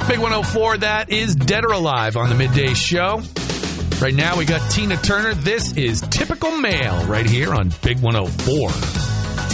Big 104, that is Dead or Alive on the Midday Show. Right now we got Tina Turner. This is Typical Male right here on Big 104.